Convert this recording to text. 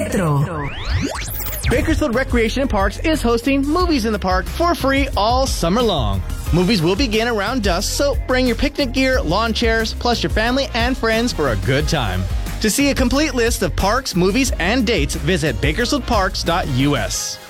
Retro. Bakersfield Recreation and Parks is hosting Movies in the Park for free all summer long. Movies will begin around dusk, so bring your picnic gear, lawn chairs, plus your family and friends for a good time. To see a complete list of parks, movies, and dates, visit bakersfieldparks.us.